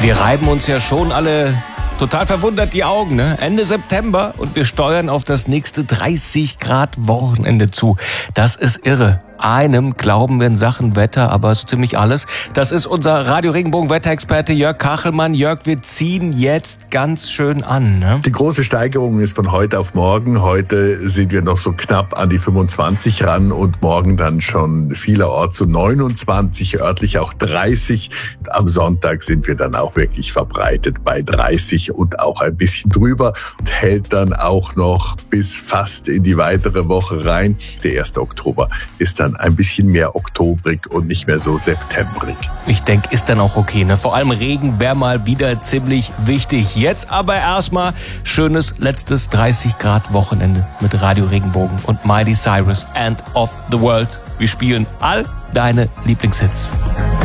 Wir reiben uns ja schon alle total verwundert die Augen, ne? Ende September und wir steuern auf das nächste 30 Grad Wochenende zu. Das ist irre. Einem glauben wir in Sachen Wetter, aber so ziemlich alles. Das ist unser Radio Regenbogen Wetterexperte Jörg Kachelmann. Jörg, wir ziehen jetzt ganz schön an, ne? Die große Steigerung ist von heute auf morgen. Heute sind wir noch so knapp an die 25 ran und morgen dann schon vielerorts so 29, örtlich auch 30. Am Sonntag sind wir dann auch wirklich verbreitet bei 30 und auch ein bisschen drüber und hält dann auch noch bis fast in die weitere Woche rein. Der 1. Oktober ist dann ein bisschen mehr oktobrig und nicht mehr so septembrig. Ich denke, ist dann auch okay, ne? Vor allem Regen wäre mal wieder ziemlich wichtig. Jetzt aber erstmal schönes letztes 30 Grad Wochenende mit Radio Regenbogen und Miley Cyrus, End of the World. Wir spielen all deine Lieblingshits.